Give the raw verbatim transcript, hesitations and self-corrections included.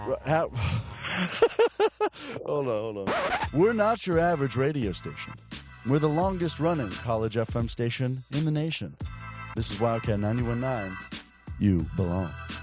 How, hold on, hold on. We're not your average radio station. We're the longest running college F M station in the nation. This is Wildcat ninety-one point nine. You belong.